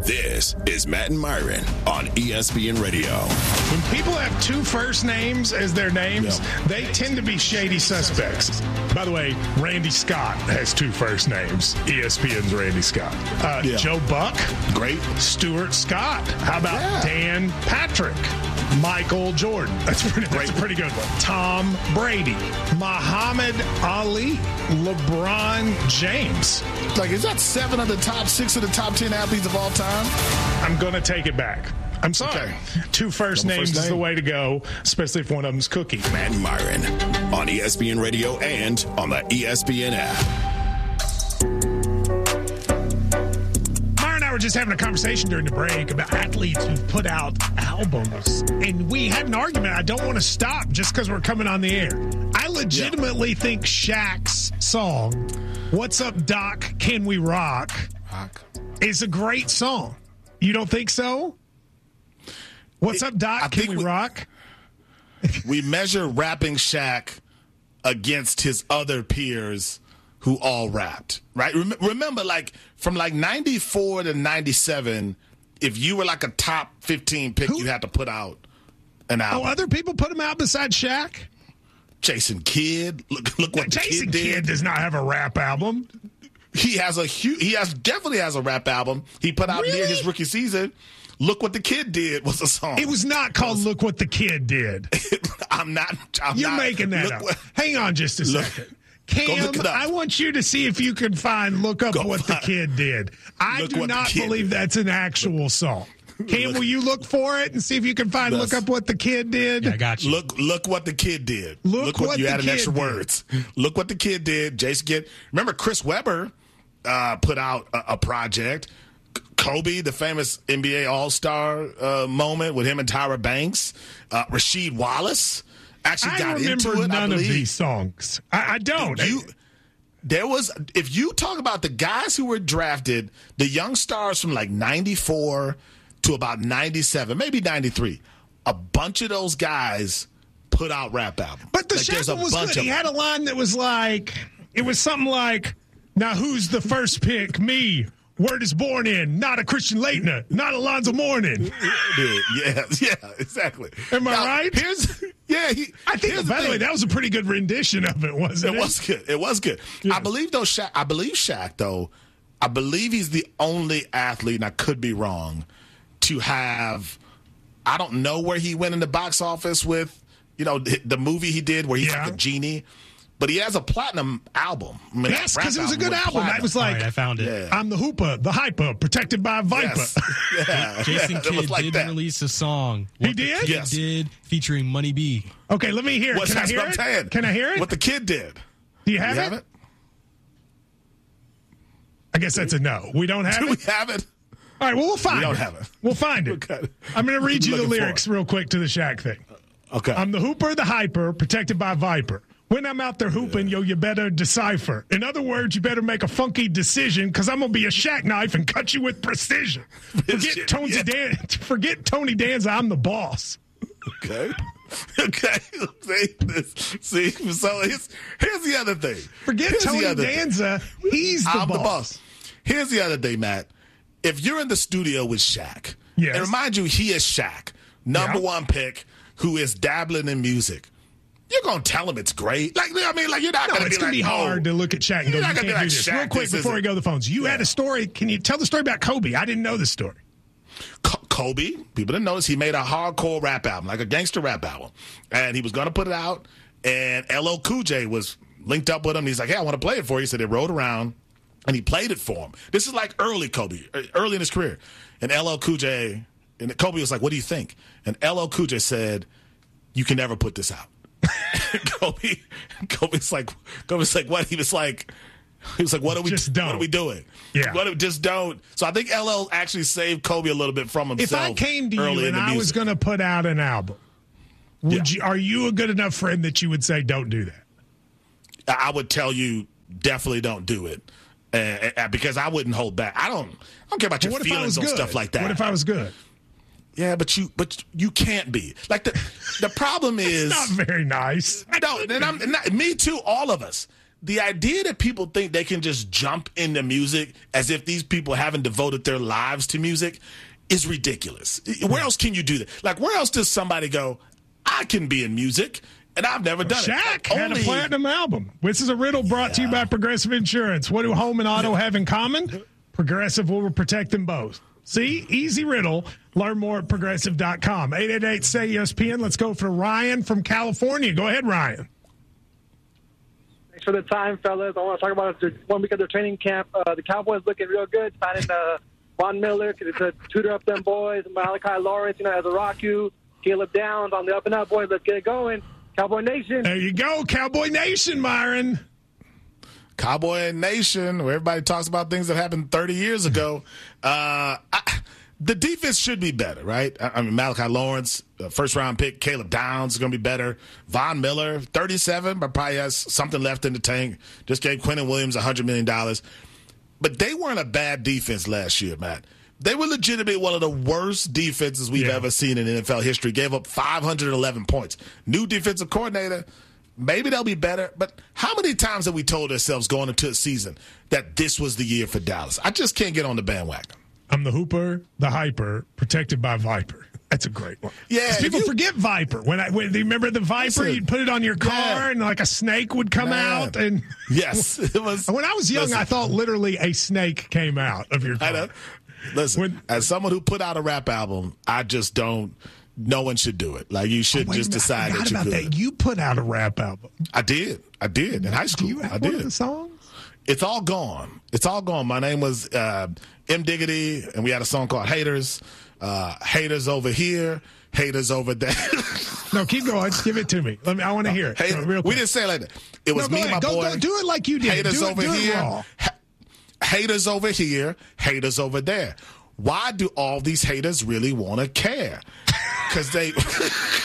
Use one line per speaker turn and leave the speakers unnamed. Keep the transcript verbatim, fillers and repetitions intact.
This is Matt and Myron on E S P N Radio.
When people have two first names as their names,
Yep.
they tend to be shady suspects. By the way, Randy Scott has two first names. E S P N's Randy Scott. Uh,
Yeah.
Joe Buck.
Great.
Stuart Scott. How about
Yeah.
Dan Patrick? Michael Jordan. That's pretty, that's a pretty good one. Tom Brady. Muhammad Ali. LeBron James.
Like, is that seven of the top six of the top ten athletes of all time?
I'm going to take it back. I'm sorry.
Okay.
Two first
Double
names
first
is the
name.
way to go, especially if one of them's Cookie.
Matt and Myron on E S P N Radio and on the E S P N app.
Myron and I were just having a conversation during the break about athletes who've put out albums. And we had an argument. I don't want to stop just because we're coming on the air. I legitimately yeah. think Shaq's song, What's Up, Doc, Can We Rock,
Rock.
is a great song. You don't think so? What's
it,
up, Doc?
I
Can we,
we
rock?
We measure rapping Shaq against his other peers who all rapped, right? Rem- remember, like, from like ninety-four to ninety-seven, if you were like a top fifteen pick, who? you had to put out an album.
Oh, other people put him out besides Shaq?
Jason Kidd. Look, look what
now,
the
Jason
Kid did.
Kidd does not have a rap album.
He has a huge, he has definitely has a rap album. He put out
really?
near his rookie season. Look What the Kid Did was a song.
It was not called was, Look What the Kid Did.
I'm not. I'm
You're
not,
making that up. What, Hang on just a
look,
second. Cam, I want you to see if you can find Look Up go What find, the Kid Did. I do not believe did. that's an actual song. Cam, will you look for it and see if you can find Look Up What the Kid Did?
Yeah, I got you.
Look Look What the Kid Did.
Look,
look what,
what
you
the
added
kid
extra
did.
words. Look What the Kid Did. Jason Kidd. Remember Chris Webber uh, put out a, a project. Kobe, the famous N B A All-Star uh, moment with him and Tyra Banks. Uh, Rasheed Wallace actually
I
got
remember
into it.
none
I
of these songs. I, I don't.
You, there was, if you talk about the guys who were drafted, the young stars from like ninety-four to about ninety-seven, maybe ninety-three, a bunch of those guys put out rap albums.
But the
like,
Shaq one was good. He had a line that was like, it was something like, now who's the first pick? Me. Word is born in, not a Christian Laettner, not Alonzo Mourning.
Yeah, yeah, exactly.
Am I
now,
right?
Here's, yeah, he,
I think. By the, the way, that was a pretty good rendition of it, wasn't it?
It was good. It was good. Yes. I believe though. Shaq, I believe Shaq though. I believe he's the only athlete, and I could be wrong, to have. I don't know where he went in the box office with, you know, the movie he did where he's
yeah.
like a genie. But he has a platinum album. I mean,
yes, because it was a good album.
Platinum.
I was like,
right, I found it.
Yeah.
I'm the hooper, the hyper, protected by Viper.
Yes. Yeah.
Jason
yeah,
Kidd
like
did
that.
release a song.
He
What
did?
The Kid
Yes.
did, featuring Money B.
Okay, let me hear it.
What's
Can I
that's
hear
what I'm
it?
saying.
Can I hear it?
What the Kid did.
Do you have,
you
it?
have it?
I guess that's a no. We don't have
Do
it?
we have it?
All right, well, we'll find
We don't
it.
have it.
We'll find it.
Okay.
I'm going to read you the
Looking for
lyrics
it.
real quick to the Shaq thing.
Okay.
I'm the hooper, the hyper, protected by Viper. When I'm out there hooping, yeah. yo, you better decipher. In other words, you better make a funky decision because I'm going to be a Shaq knife and cut you with precision. Forget, Tony,
yeah.
Dan- forget Tony Danza, I'm the boss.
Okay. Okay. See, this, see so here's, here's the other thing.
Forget
here's
Tony
the
Danza,
thing.
he's the
I'm
boss.
the boss. Here's the other thing, Matt. If you're in the studio with Shaq,
yes.
and remind you, he is Shaq, number
yeah.
one pick, who is dabbling in music. You're gonna tell him it's great, like I mean, like you're not
no,
gonna
it's
be
gonna
like,
be hard
oh,
to look at Shaq and go,
you're
you
not
can't
gonna
do
be like,
this.
Shaq,
Real quick
this
before we
isn't-
go to the phones, you
Yeah.
had a story. Can you tell the story about Kobe? I didn't know the story.
Kobe, people didn't notice, he made a hardcore rap album, like a gangster rap album, and he was gonna put it out. And L L Cool J was linked up with him. He's like, "Hey, I want to play it for you." So they rode around, and he played it for him. This is like early Kobe, early in his career. And L L Cool J, and Kobe was like, "What do you think?" And L L Cool J said, "You can never put this out." Kobe, Kobe's like, Kobe's like, what? He was like, he was like, what are we,
Just don't.
what are we doing?
Yeah.
What are, just don't. So I think L L actually saved Kobe a little bit from
If
himself.
I came to
early
you
in
and
the
I was
music.
going to put out an album, would
Yeah.
you? Are you a good enough friend that you would say don't do that?
I would tell you definitely don't do it, uh, uh, because I wouldn't hold back. I don't. I don't care about your
What if I
feelings
was
on
good?
stuff like that.
What if I was good?
Yeah, but you, but you can't be. Like the, the problem is
Not very nice.
no, and I'm not, me too. All of us. the idea that people think they can just jump into music as if these people haven't devoted their lives to music is ridiculous. Where else can you do that? Like, where else does somebody go, I can be in music, and I've never done
Shaq
it? Like,
had
only,
a platinum album. This is a riddle brought yeah. to you by Progressive Insurance. What do home and auto have in common? Progressive will protect them both. See? Easy riddle. Learn more at progressive dot com. eight eight eight, S A Y, E S P N. Let's go for Ryan from California. Go ahead, Ryan.
Thanks for the time, fellas. I want to talk about the one week of their training camp. Uh, the Cowboys looking real good. Signing uh, Von Miller to, to tutor up them boys. Malachi Lawrence, you know, as a rock you. Caleb Downs on the up and up, boys. Let's get it going. Cowboy Nation.
There you go. Cowboy Nation, Myron.
Cowboy Nation, where everybody talks about things that happened thirty years ago. Uh, I, the defense should be better, right? I, I mean, Malachi Lawrence, uh, first-round pick. Caleb Downs is going to be better. Von Miller, thirty-seven, but probably has something left in the tank. Just gave Quentin Williams one hundred million dollars. But they weren't a bad defense last year, Matt. They were legitimately one of the worst defenses we've yeah. ever seen in N F L history. Gave up five hundred eleven points. New defensive coordinator. Maybe they'll be better, but how many times have we told ourselves going into a season that this was the year for Dallas? I just can't get on the bandwagon.
I'm the Hooper, the Hyper, protected by Viper. That's a great one.
Yeah,
people
you,
forget Viper. When I when, remember the Viper,
listen,
you'd put it on your car,
yeah.
and like a snake would come
Man.
out. And
yes, it was.
When I was young,
listen.
I thought literally a snake came out of your car.
I know. Listen,
when,
as someone who put out a rap album, I just don't. No one should do it. Like, you should
oh,
just decide that you
could. That. You put out a rap album.
I did. I did in high school.
Do you have
I did.
one of the songs?
It's all gone. It's all gone. My name was uh, M. Diggity, and we had a song called Haters. Uh, haters over here, haters over there.
No, keep going. Give it to me. Let me. I want to hear it.
Hey,
real quick.
We didn't say it like that. It was
no,
me and my
go,
boy.
Go, do it like you did.
Haters
do it,
over
do
here.
It raw.
Ha- haters over here, haters over there. Why do all these haters really want to care? Because they